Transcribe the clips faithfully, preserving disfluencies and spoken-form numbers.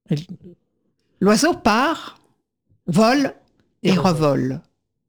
L'oiseau part, vole et, et revole.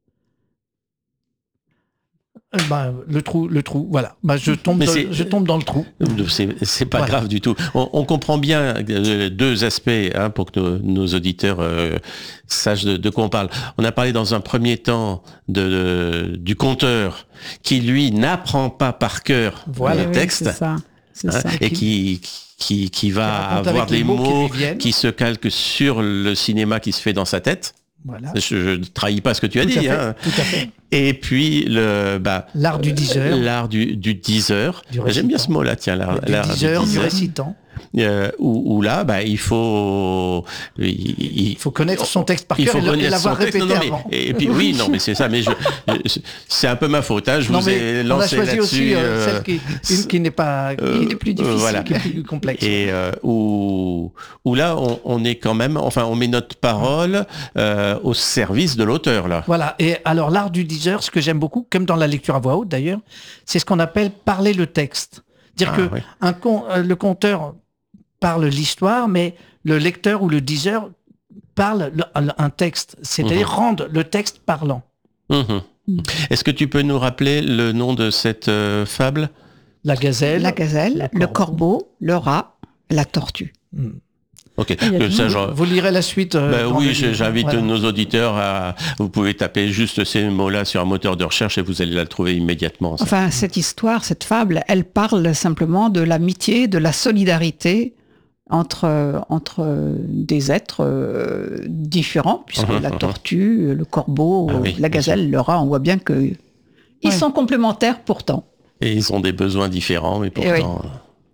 Ben, le trou, le trou, voilà. Ben, je tombe, dans, je tombe dans le trou. C'est, c'est pas voilà. grave du tout. On, on comprend bien deux aspects hein, pour que nos, nos auditeurs euh, sachent de, de quoi on parle. On a parlé dans un premier temps de, de, du conteur qui, lui, n'apprend pas par cœur voilà, le oui, texte c'est ça, c'est hein, ça. et qui, qui, qui va qui avoir des mots, mots qui, qui se calquent sur le cinéma qui se fait dans sa tête. Voilà. Je ne trahis pas ce que tu as tout dit. À fait, hein. tout à fait. Et puis le bah, l'art du diseur. L'art du, du diseur. J'aime bien ce mot-là, tiens, l'art, du, l'art diseur, du diseur, du récitant. Euh, où, où là, bah, il faut, il, il faut connaître son texte par cœur et l'avoir répété non, non, mais, avant. Et puis oui, non, mais c'est ça. Mais je, c'est un peu ma faute. Hein, je non, vous ai lancé là-dessus. On a choisi aussi euh, celle qui, une qui n'est pas, qui euh, est plus difficile, euh, voilà. qui est plus complexe. Et euh, où, où là, on, on est quand même, enfin, on met notre parole euh, au service de l'auteur là. Voilà. Et alors l'art du diseur, ce que j'aime beaucoup, comme dans la lecture à voix haute d'ailleurs, c'est ce qu'on appelle parler le texte. Dire ah, que oui. un con, euh, le conteur parle l'histoire, mais le lecteur ou le diseur parle le, un texte, c'est-à-dire mmh. rendre le texte parlant. Mmh. Mmh. Est-ce que tu peux nous rappeler le nom de cette euh, fable ? La gazelle. La gazelle, le corbeau, le, corbeau, le rat, la tortue. Mmh. Ok. Que ça, genre... Vous lirez la suite. Euh, ben oui, j'invite voilà. nos auditeurs à. Vous pouvez taper juste ces mots-là sur un moteur de recherche et vous allez la trouver immédiatement. Ça. Enfin, cette histoire, cette fable, elle parle simplement de l'amitié, de la solidarité entre entre des êtres euh, différents, puisque mmh, la tortue, le corbeau, ah oui, la gazelle, le rat, on voit bien que ils ouais. sont complémentaires pourtant. Et ils ont des besoins différents, mais pourtant. Oui.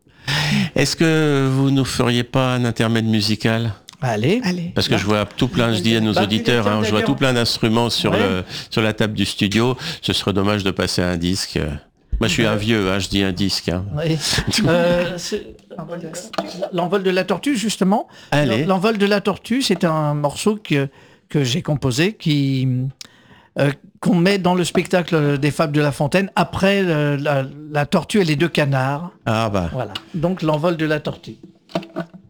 Est-ce que vous nous feriez pas un intermède musical ? Allez. Allez. Parce que là. je vois tout plein, je dis à nos bah, auditeurs, hein, je vois tout plein d'instruments sur ouais. le sur la table du studio. Ce serait dommage de passer un disque. Moi, je suis un vieux, hein, je dis un disque. Hein. Oui. euh, L'envol de la tortue, justement. Allez. L'envol de la tortue, c'est un morceau que que j'ai composé qui euh, qu'on met dans le spectacle des Fables de La Fontaine après euh, la, la tortue et les deux canards. Ah bah. Voilà. Donc l'envol de la tortue.